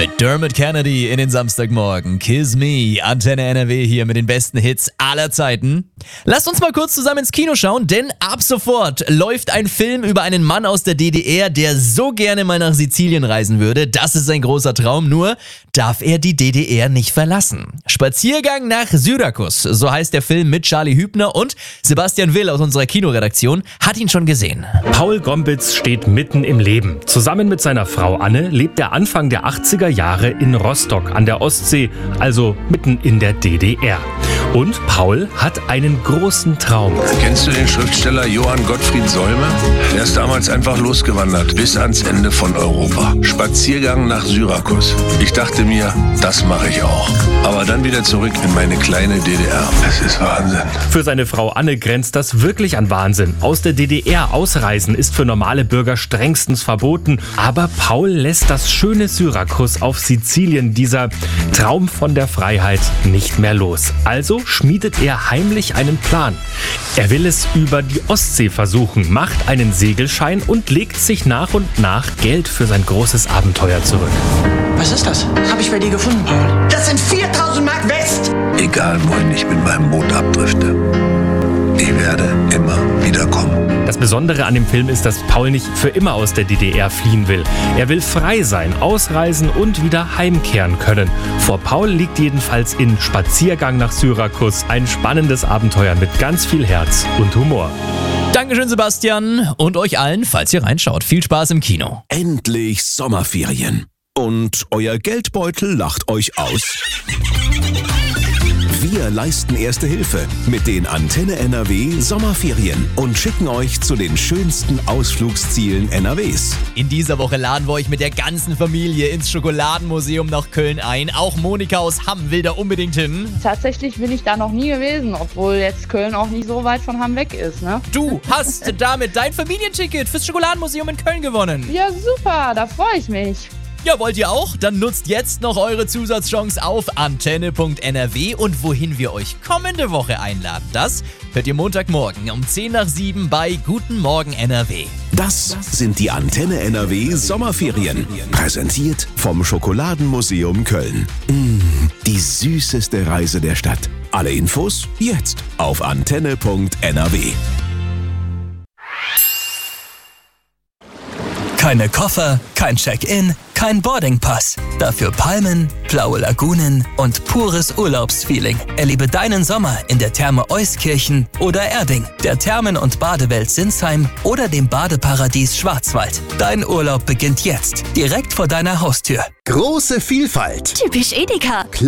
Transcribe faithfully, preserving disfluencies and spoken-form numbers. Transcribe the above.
Mit Dermot Kennedy in den Samstagmorgen. Kiss Me, Antenne N R W hier mit den besten Hits aller Zeiten. Lasst uns mal kurz zusammen ins Kino schauen, denn ab sofort läuft ein Film über einen Mann aus der D D R, der so gerne mal nach Sizilien reisen würde. Das ist sein großer Traum, nur darf er die D D R nicht verlassen. Spaziergang nach Syrakus, so heißt der Film mit Charlie Hübner, und Sebastian Will aus unserer Kinoredaktion hat ihn schon gesehen. Paul Gombitz steht mitten im Leben. Zusammen mit seiner Frau Anne lebt er Anfang der achtziger Jahre in Rostock an der Ostsee, also mitten in der D D R. Und Paul hat einen großen Traum. Kennst du den Schriftsteller Johann Gottfried Solme? Der ist damals einfach losgewandert, bis ans Ende von Europa. Spaziergang nach Syrakus. Ich dachte mir, das mache ich auch. Aber dann wieder zurück in meine kleine D D R. Das ist Wahnsinn. Für seine Frau Anne grenzt das wirklich an Wahnsinn. Aus der D D R ausreisen ist für normale Bürger strengstens verboten. Aber Paul lässt das schöne Syrakus auf Sizilien, dieser Traum von der Freiheit, nicht mehr los. Also schmiedet er heimlich einen Plan. Er will es über die Ostsee versuchen, macht einen Segelschein und legt sich nach und nach Geld für sein großes Abenteuer zurück. Was ist das? Habe ich bei dir gefunden, Paul. Das sind viertausend Mark West! Egal, wohin ich mit meinem Boot abdrifte, ich werde immer wieder kommen. Das Besondere an dem Film ist, dass Paul nicht für immer aus der D D R fliehen will. Er will frei sein, ausreisen und wieder heimkehren können. Vor Paul liegt jedenfalls in Spaziergang nach Syrakus ein spannendes Abenteuer mit ganz viel Herz und Humor. Dankeschön, Sebastian, und euch allen, falls ihr reinschaut. Viel Spaß im Kino. Endlich Sommerferien. Und euer Geldbeutel lacht euch aus? Wir leisten Erste Hilfe mit den Antenne N R W Sommerferien und schicken euch zu den schönsten Ausflugszielen N R Ws. In dieser Woche laden wir euch mit der ganzen Familie ins Schokoladenmuseum nach Köln ein. Auch Monika aus Hamm will da unbedingt hin. Tatsächlich bin ich da noch nie gewesen, obwohl jetzt Köln auch nicht so weit von Hamm weg ist, ne? Du hast damit dein Familienticket fürs Schokoladenmuseum in Köln gewonnen. Ja, super, da freue ich mich. Ja, wollt ihr auch? Dann nutzt jetzt noch eure Zusatzchance auf antenne punkt n r w, und wohin wir euch kommende Woche einladen, das hört ihr Montagmorgen um zehn nach sieben bei Guten Morgen N R W. Das sind die Antenne N R W Sommerferien. Präsentiert vom Schokoladenmuseum Köln. Mmh, die süßeste Reise der Stadt. Alle Infos jetzt auf antenne punkt n r w. Keine Koffer, kein Check-in, kein Boardingpass. Dafür Palmen, blaue Lagunen und pures Urlaubsfeeling. Erlebe deinen Sommer in der Therme Euskirchen oder Erding, der Thermen- und Badewelt Sinsheim oder dem Badeparadies Schwarzwald. Dein Urlaub beginnt jetzt, direkt vor deiner Haustür. Große Vielfalt. Typisch Edeka.